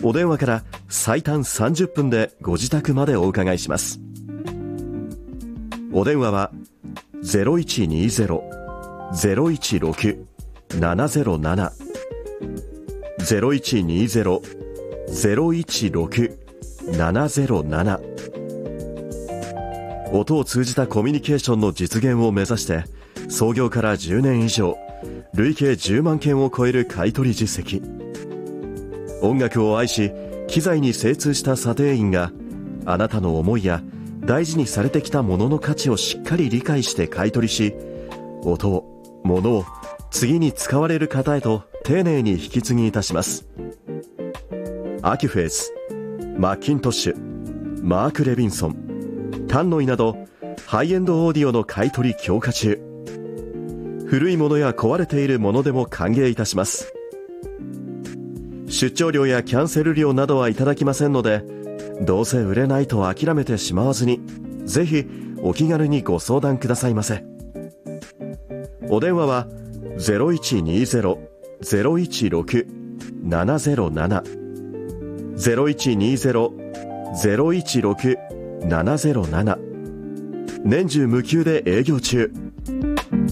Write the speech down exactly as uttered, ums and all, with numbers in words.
お電話から最短さんじゅっぷんでご自宅までお伺いします。お電話は ゼロいちにゼロ ゼロいちろく ななゼロなな ゼロいちにゼロ ゼロいちろく ななゼロなな。音を通じたコミュニケーションの実現を目指して、創業からじゅうねん以上、累計じゅうまんけんを超える買取実績。音楽を愛し、機材に精通した査定員が、あなたの思いや大事にされてきたものの価値をしっかり理解して買い取りし、音を、物を次に使われる方へと丁寧に引き継ぎいたします。アキュフェース、マッキントッシュ、マーク・レビンソン、タンノイなどハイエンドオーディオの買い取り強化中。古いものや壊れているものでも歓迎いたします。出張料やキャンセル料などはいただきませんので、どうせ売れないと諦めてしまわずに、ぜひお気軽にご相談くださいませ。お電話は ゼロいちにゼロ ゼロいちろく ななゼロなな ゼロいちにゼロ ゼロいちろく ななゼロなな。年中無休で営業中。